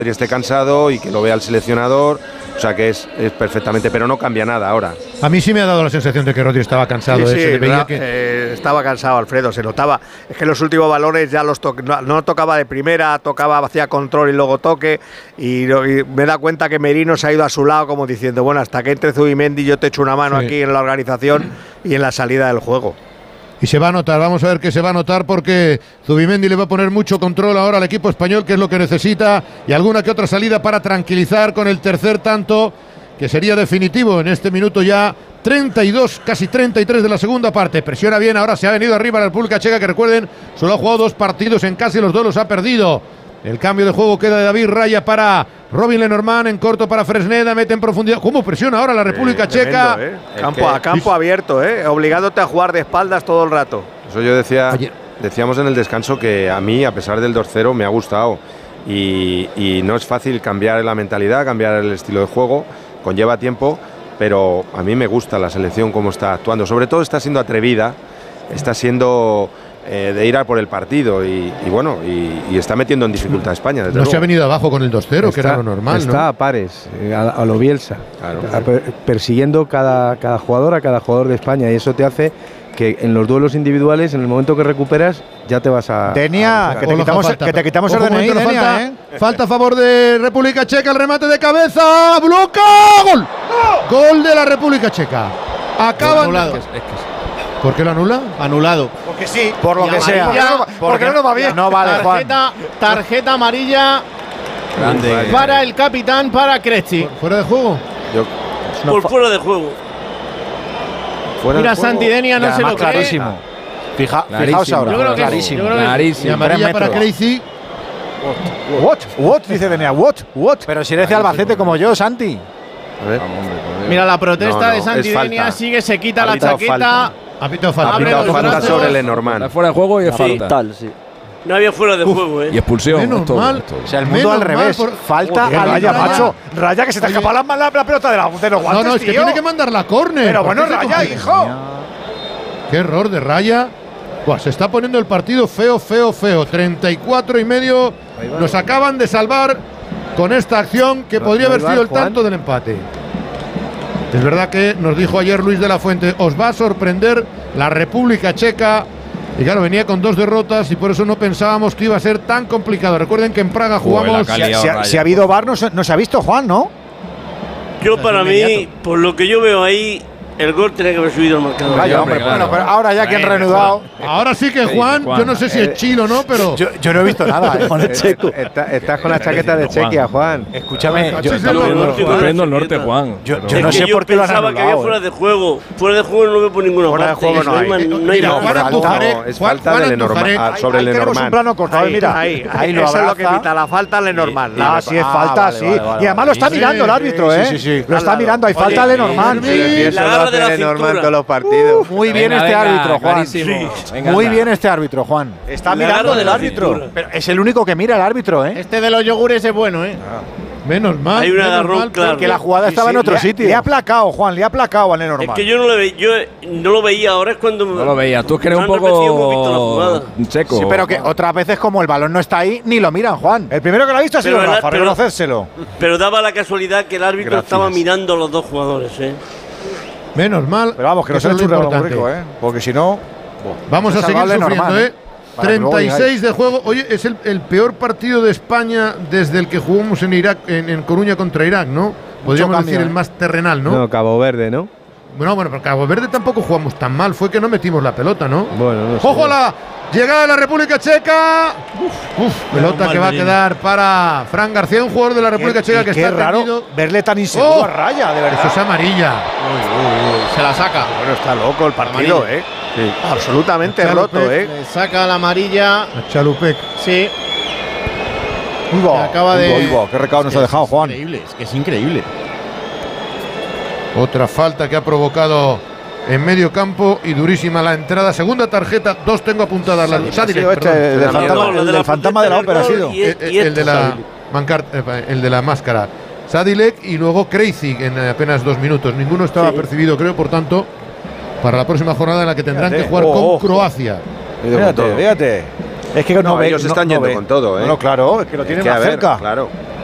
esté cansado y que lo vea el seleccionador, o sea que es perfectamente, pero no cambia nada ahora. A mí sí me ha dado la sensación de que Rodri estaba cansado. Sí, se le veía estaba cansado, Alfredo, se notaba. Es que los últimos balones ya no tocaba de primera, tocaba, hacía control y luego toque, y me da cuenta que Merino se ha ido a su lado como diciendo, bueno, hasta que entre Zubimendi yo te echo una mano aquí en la organización y en la salida del juego. Y se va a notar, vamos a ver que se va a notar porque Zubimendi le va a poner mucho control ahora al equipo español, que es lo que necesita, y alguna que otra salida para tranquilizar con el tercer tanto, que sería definitivo en este minuto ya 32, casi 33 de la segunda parte. Presiona bien, ahora se ha venido arriba la República Checa, que recuerden, solo ha jugado 2 partidos en casi los 2 los ha perdido. El cambio de juego queda de David Raya para Robin Lenormand, en corto para Fresneda, mete en profundidad. ¿Cómo presiona ahora la República Checa? Tremendo, campo abierto, obligándote a jugar de espaldas todo el rato. Eso yo decíamos en el descanso que a mí, a pesar del 2-0, me ha gustado. Y no es fácil cambiar la mentalidad, cambiar el estilo de juego, conlleva tiempo, pero a mí me gusta la selección como está actuando. Sobre todo está siendo atrevida, está siendo de ir a por el partido y está metiendo en dificultad a España. No se ha venido abajo con el 2-0, que era lo normal. Está a pares, a lo Bielsa, persiguiendo cada jugador de España, y eso te hace que en los duelos individuales, en el momento que recuperas, ya te vas a... Denia, que te quitamos el DNI, Denia, Falta a favor de República Checa, el remate de cabeza, bloca, ¡gol! Gol de la República Checa. Acaban... ¿Por qué lo anula? Anulado. Porque sí, por lo que sea. Porque no va bien. No vale, Juan. Tarjeta amarilla para el capitán, para Cresci. ¿Fuera de juego? Por fuera de juego. Mira, Santidenia no se lo cree. Clarísimo. Fijaos ahora. Yo creo que clarísimo. Y amarilla para Cresci. What? Dice Denia. What? Pero si eres de Albacete como yo, Santi. A ver. Mira la protesta de Santidenia, sigue, se quita la chaqueta. Ha pitado falta sobre Lenormand. Fuera de juego y es falta. No había fuera de juego, Y expulsión. Menos mal. O sea, el mundo al revés. Falta a Raya, macho. Raya, que se te escapa la pelota de los guantes. No, es que tiene que mandar la córner. Pero bueno, Raya, hijo. Qué error de Raya. Se está poniendo el partido feo. 34,5. Nos acaban de salvar con esta acción que podría haber sido el tanto del empate. Es verdad que nos dijo ayer Luis de la Fuente, os va a sorprender la República Checa. Y claro, venía con 2 derrotas y por eso no pensábamos que iba a ser tan complicado. Recuerden que en Praga jugamos... Si ha habido VAR, no se ha visto, Juan, ¿no? Yo para mí, por lo que yo veo ahí, el gol tenía que haber subido al marcador. Vaya, hombre, bueno, pero ahora ya que han reanudado. Ahora sí que Juan, yo no sé si es chilo o no, pero... Yo no he visto nada, Estás con la chaqueta de Chequia, Juan. Escúchame, yo aprendo el norte, Juan. Yo no sé por qué lo han anulado. Pensaba que había fuera de juego. Fuera de juego no veo por ninguna parte. Fuera de juego no hay nada. Es falta de Lenormand, sobre Lenormand. Tenemos un plano cortado, mira. Ahí lo eso es lo abraza. que pita la falta a Lenormand. Sí es falta, sí. Y además lo está mirando el árbitro, ¿eh? Sí. Lo está mirando, hay falta a Lenormand. La garra de la cintura. Los partidos. Muy bien este árbitro, Juan. Muy bien este árbitro, Juan. Está mirando el árbitro. Pero es el único que mira el árbitro, ¿eh? Este de los yogures es bueno, ¿eh? Menos mal. Hay un agarrón claro. Que la jugada estaba en otro sitio. Le ha aplacado, Juan, le ha aplacado a Lenormand. Es que yo no lo veía, ahora es cuando... No lo veía, tú es que eres un poco checo. Sí, pero que otras veces como el balón no está ahí, ni lo miran, Juan. El primero que lo ha visto ha sido Rafa, reconocérselo. Pero daba la casualidad que el árbitro estaba mirando a los 2 jugadores, ¿eh? Menos mal. Pero vamos, que no se ha hecho un regalo muy rico, ¿eh? Porque si no... Vamos a seguir sufriendo, ¿eh? 36 de juego. Oye, es el peor partido de España desde el que jugamos en Irak, en Coruña contra Irak, ¿no? Podríamos decir el más terrenal, ¿no? No, Cabo Verde, ¿no? Bueno, pero Cabo Verde tampoco jugamos tan mal. Fue que no metimos la pelota, ¿no? Bueno, no sé. ¡Ojo a la llegada de la República Checa! Pelota que va a quedar para Fran García, un jugador de la República Checa que está raro verle tan inseguro a Raya, de verdad. Eso es amarilla. Se la saca. Bueno, está loco el partido, ¿eh? Sí. Absolutamente roto, ¿eh? Le saca la amarilla. A Chalupec. Sí. Acaba de... Qué recado nos ha dejado, Juan. Es increíble. Otra falta que ha provocado en medio campo y durísima la entrada. Segunda tarjeta, 2 tengo apuntadas. El del fantasma de la ópera ha sido. El de la máscara. Sadilek y luego Crazy en apenas 2 minutos. Ninguno estaba percibido, creo, por tanto, para la próxima jornada en la que tendrán que jugar con Croacia. Fíjate. Es que ellos están yendo con todo, ¿eh? No, claro, es que lo tienen más cerca. Claro.